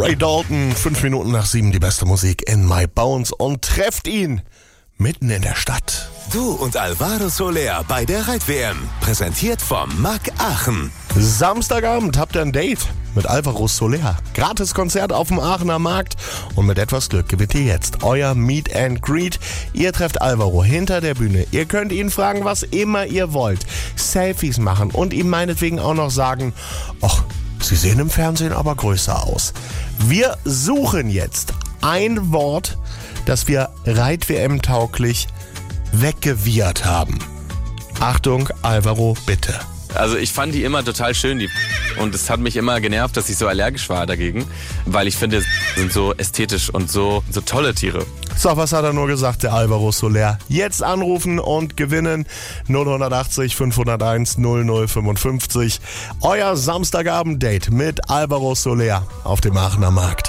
Troy Dalton, 5 Minuten nach 7, die beste Musik in My Bones und trefft ihn mitten in der Stadt. Du und Alvaro Soler bei der Reit-WM. Präsentiert vom MAC Aachen. Samstagabend habt ihr ein Date mit Alvaro Soler. Gratis Konzert auf dem Aachener Markt und mit etwas Glück gewinnt ihr jetzt euer Meet and Greet. Ihr trefft Alvaro hinter der Bühne. Ihr könnt ihn fragen, was immer ihr wollt. Selfies machen und ihm meinetwegen auch noch sagen, ach, Sie sehen im Fernsehen aber größer aus. Wir suchen jetzt ein Wort, das wir Reit-WM-tauglich weggewirrt haben. Achtung, Alvaro, bitte. Also ich fand die immer total schön, und es hat mich immer genervt, dass ich so allergisch war dagegen, weil ich finde, sind so ästhetisch und so tolle Tiere. So, was hat er nur gesagt, der Alvaro Soler? Jetzt anrufen und gewinnen 080 501 0055. Euer Samstagabend-Date mit Alvaro Soler auf dem Aachener Markt.